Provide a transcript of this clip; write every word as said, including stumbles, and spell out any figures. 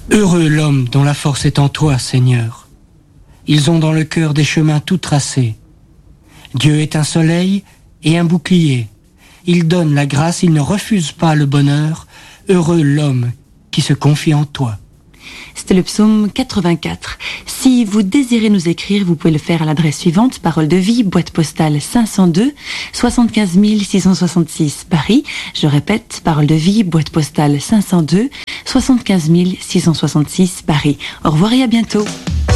Heureux l'homme dont la force est en toi, Seigneur. Ils ont dans le cœur des chemins tout tracés. Dieu est un soleil et un bouclier. Il donne la grâce, il ne refuse pas le bonheur. Heureux l'homme qui se confie en toi. C'était le psaume quatre-vingt-quatre. Si vous désirez nous écrire, vous pouvez le faire à l'adresse suivante: Parole de vie, boîte postale cinq cent deux, soixante-quinze mille six cent soixante-six Paris. Je répète, Parole de vie, boîte postale cinq cent deux, soixante-quinze mille six cent soixante-six Paris. Au revoir et à bientôt.